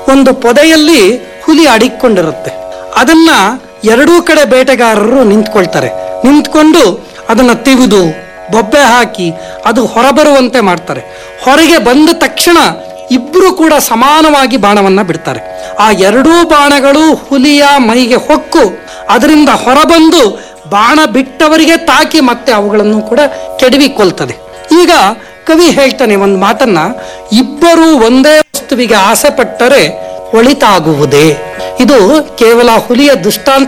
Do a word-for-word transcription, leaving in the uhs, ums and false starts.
ಒಂದು ಪೊದೆಯಲ್ಲಿ ಹುಲಿ ಅಡಿಕೊಂಡಿರುತ್ತೆ. ಅದನ್ನ ಎರಡೂ ಕಡೆ ಬೇಟೆಗಾರರು ನಿಂತ್ಕೊಳ್ತಾರೆ. ನಿಂತ್ಕೊಂಡು ಅದನ್ನ ತೆಗೆದು ಬೊಬ್ಬೆ ಹಾಕಿ ಅದು ಹೊರಬರುವಂತೆ ಮಾಡ್ತಾರೆ. ಹೊರಗೆ ಬಂದ ತಕ್ಷಣ ಇಬ್ಬರು ಕೂಡ ಸಮಾನವಾಗಿ ಬಾಣವನ್ನ ಬಿಡ್ತಾರೆ. ಆ ಎರಡೂ ಬಾಣಗಳು ಹುಲಿಯ ಮೈಗೆ ಹೊಕ್ಕು ಅದರಿಂದ ಹೊರಬಂದು ಬಾಣ ಬಿಟ್ಟವರಿಗೆ ತಾಕಿ ಮತ್ತೆ ಅವುಗಳನ್ನು ಕೂಡ ಕೆಡವಿ ಕೊಲ್ತದೆ. ಈಗ ಕವಿ ಹೇಳ್ತಾನೆ ಒಂದು ಮಾತನ್ನ, ಇಬ್ಬರು ಒಂದೇ ವಸ್ತುವಿಗೆ ಆಸೆ ಪಟ್ಟರೆ ಒಳಿತಾಗುವುದೇ. ಇದು ಕೇವಲ ಹುಲಿಯ ದೃಷ್ಟಾಂತ